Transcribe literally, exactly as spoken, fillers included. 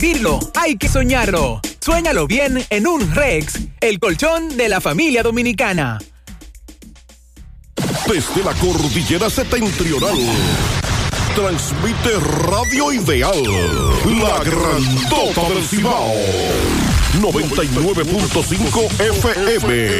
Dirlo, hay que soñarlo. Suéñalo bien en un Rex, el colchón de la familia dominicana. Desde la cordillera septentrional, transmite Radio Ideal, la grandota del Cibao, noventa y nueve punto cinco F M.